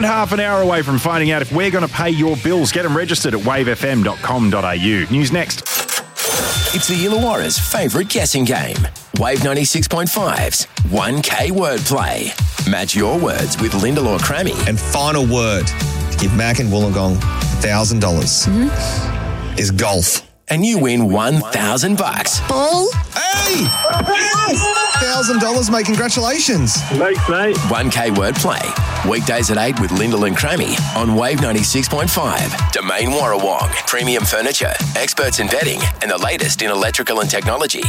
Half an hour away from finding out if we're going to pay your bills. Get them registered at wavefm.com.au. News next. It's the Illawarra's favourite guessing game. Wave 96.5's 1K wordplay. Match your words with Lyndall or Crammy. And final word to give Mac and Wollongong $1,000 is golf. And you win $1,000. Paul? Hey! $1,000, mate. Congratulations. Thanks, mate. 1K wordplay. Weekdays at 8 with Lyndall and Crammy on Wave 96.5. Domain Warrawong. Premium furniture, experts in bedding, and the latest in electrical and technology.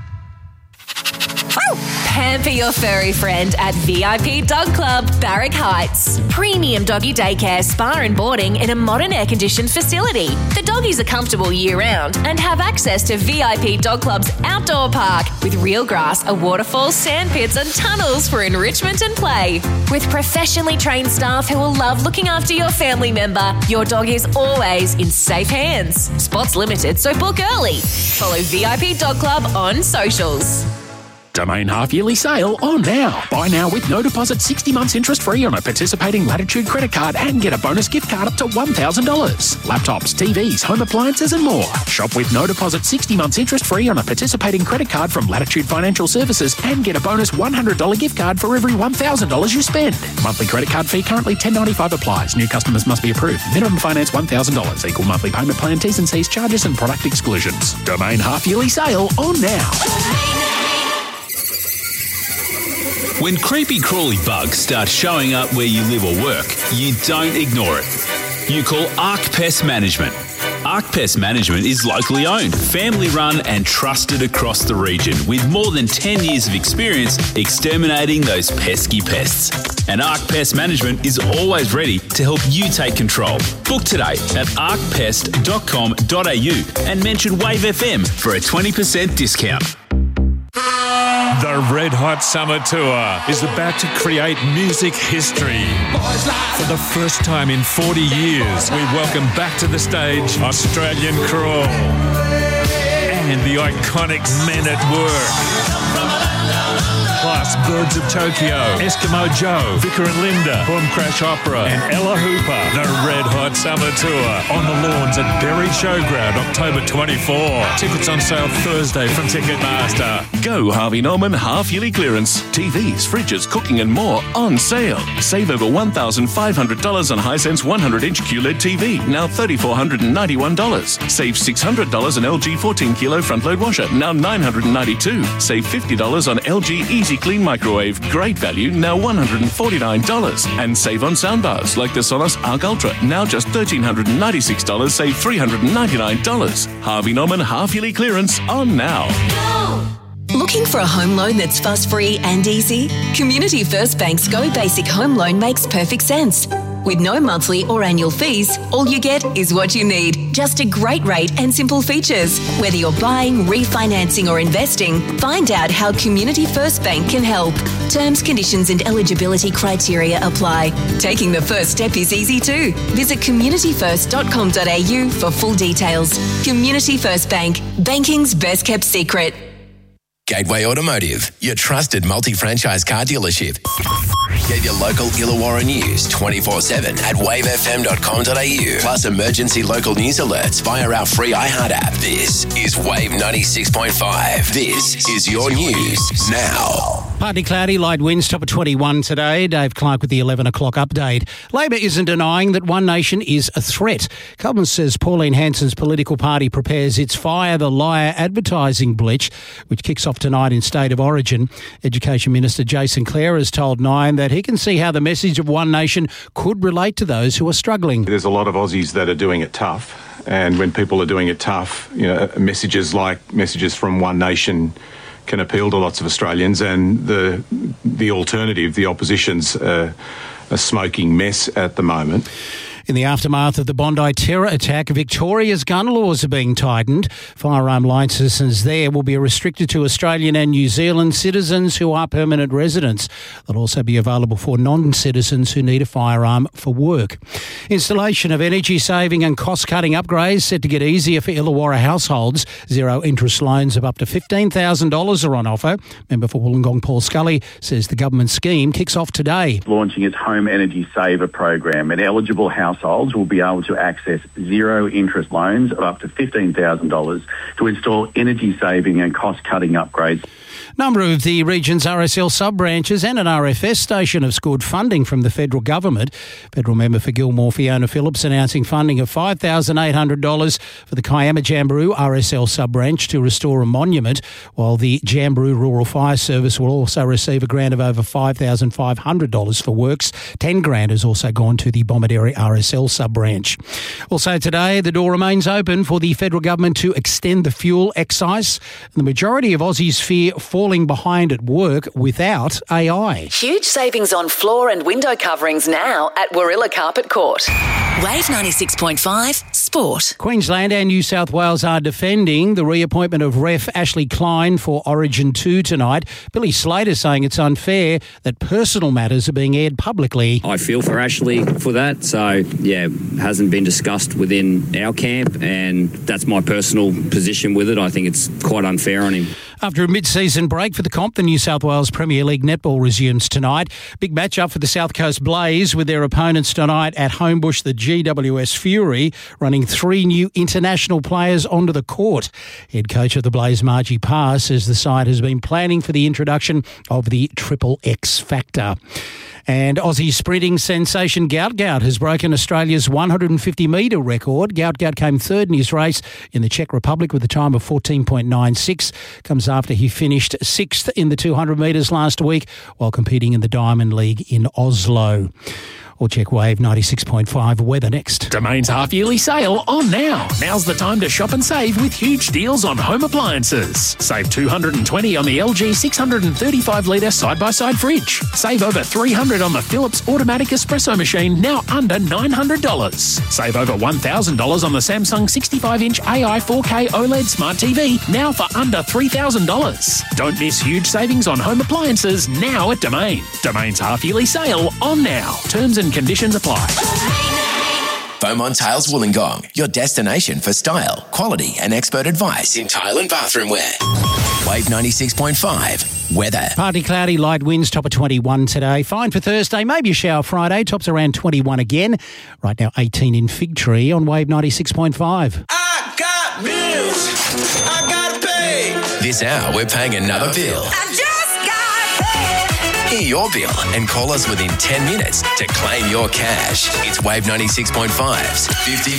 Pamper your furry friend at VIP Dog Club, Barrack Heights. Premium doggy daycare, spa and boarding in a modern air-conditioned facility. The doggies are comfortable year-round and have access to VIP Dog Club's outdoor park with real grass, a waterfall, sand pits and tunnels for enrichment and play. With professionally trained staff who will love looking after your family member, your dog is always in safe hands. Spots limited, so book early. Follow VIP Dog Club on socials. Domain half-yearly sale on now. Buy now with no deposit, 60 months interest-free on a participating Latitude credit card and get a bonus gift card up to $1,000. Laptops, TVs, home appliances and more. Shop with no deposit, 60 months interest-free on a participating credit card from Latitude Financial Services and get a bonus $100 gift card for every $1,000 you spend. Monthly credit card fee currently $10.95 applies. New customers must be approved. Minimum finance $1,000. Equal monthly payment plan, T's and C's, charges and product exclusions. Domain half-yearly sale on now. When creepy crawly bugs start showing up where you live or work, you don't ignore it. You call Arc Pest Management. Arc Pest Management is locally owned, family run and trusted across the region with more than 10 years of experience exterminating those pesky pests. And Arc Pest Management is always ready to help you take control. Book today at arcpest.com.au and mention Wave FM for a 20% discount. The Red Hot Summer Tour is about to create music history. For the first time in 40 years, we welcome back to the stage Australian Crawl and the iconic Men at Work. Plus Birds of Tokyo, Eskimo Joe, Vicar and Linda, Boom Crash Opera and Ella Hooper. The Red Hot Summer Tour on the lawns at Berry Showground, October 24. Tickets on sale Thursday from Ticketmaster. Go Harvey Norman half-yearly clearance. TVs, fridges, cooking and more on sale. Save over $1,500 on Hisense 100-inch QLED TV, now $3,491. Save $600 on LG 14-kilo front-load washer, now $992. Save $50 on LG Easy Clean microwave, great value, now $149. And save on soundbars like the Sonos Arc Ultra, now just $1,396, save $399. Harvey Norman half-yearly clearance on now. Looking for a home loan that's fuss-free and easy? Community First Bank's Go Basic Home Loan makes perfect sense. With no monthly or annual fees, all you get is what you need. Just a great rate and simple features. Whether you're buying, refinancing or investing, find out how Community First Bank can help. Terms, conditions and eligibility criteria apply. Taking the first step is easy too. Visit communityfirst.com.au for full details. Community First Bank, banking's best kept secret. Gateway Automotive, your trusted multi-franchise car dealership. Get your local Illawarra news 24/7 at wavefm.com.au. Plus emergency local news alerts via our free iHeart app. This is Wave 96.5. This is your news now. Partly cloudy, light winds, top of 21 today. Dave Clark with the 11 o'clock update. Labor isn't denying that One Nation is a threat. Coleman says Pauline Hanson's political party prepares its Fire the Liar advertising bleach, which kicks off tonight in State of Origin. Education Minister Jason Clare has told Nine that he can see how the message of One Nation could relate to those who are struggling. There's a lot of Aussies that are doing it tough, and when people are doing it tough, you know, messages from One Nation can appeal to lots of Australians, and the alternative, the opposition's a smoking mess at the moment. In the aftermath of the Bondi terror attack, Victoria's gun laws are being tightened. Firearm licences there will be restricted to Australian and New Zealand citizens who are permanent residents. They'll also be available for non-citizens who need a firearm for work. Installation of energy-saving and cost-cutting upgrades set to get easier for Illawarra households. Zero-interest loans of up to $15,000 are on offer. Member for Wollongong Paul Scully says the government scheme kicks off today. Launching its Home Energy Saver program, and eligible households will be able to access zero-interest loans of up to $15,000 to install energy-saving and cost-cutting upgrades. A number of the region's RSL sub-branches and an RFS station have scored funding from the federal government. Federal member for Gilmore, Fiona Phillips, announcing funding of $5,800 for the Kiama Jamberoo RSL sub-branch to restore a monument, while the Jamberoo Rural Fire Service will also receive a grant of over $5,500 for works. $10,000 has also gone to the Bomaderry RSL sub-branch. Also today, the door remains open for the federal government to extend the fuel excise. The majority of Aussies fear falling behind at work without AI. Huge savings on floor and window coverings now at Warilla Carpet Court. Wave 96.5 Sport. Queensland and New South Wales are defending the reappointment of ref Ashley Klein for Origin 2 tonight. Billy Slater saying it's unfair that personal matters are being aired publicly. I feel for Ashley for that. So, hasn't been discussed within our camp, and that's my personal position with it. I think it's quite unfair on him. After a mid-season break for the comp, the New South Wales Premier League netball resumes tonight. Big match-up for the South Coast Blaze with their opponents tonight at Homebush, the GWS Fury, running 3 new international players onto the court. Head coach of the Blaze, Margie Parr, says the side has been planning for the introduction of the Triple X Factor. And Aussie sprinting sensation Gout Gout has broken Australia's 150-metre record. Gout Gout came third in his race in the Czech Republic with a time of 14.96. Comes after he finished sixth in the 200 metres last week while competing in the Diamond League in Oslo. Or check Wave 96.5 weather next. Domain's half-yearly sale on now. Now's the time to shop and save with huge deals on home appliances. Save $220 on the LG 635-litre side-by-side fridge. Save over $300 on the Philips automatic espresso machine, now under $900. Save over $1,000 on the Samsung 65-inch AI 4K OLED Smart TV, now for under $3,000. Don't miss huge savings on home appliances now at Domain. Domain's half-yearly sale on now. Terms and conditions apply. Beaumont Tiles Wollongong, your destination for style, quality and expert advice in tile and bathroom wear. Wave 96.5 weather. Partly cloudy, light winds, top of 21 today. Fine for Thursday, maybe a shower Friday, tops around 21 again. Right now 18 in Fig Tree on Wave 96.5. I got bills, I gotta pay. This hour we're paying another bill. Hear your bill and call us within 10 minutes to claim your cash. It's Wave 96.5's 50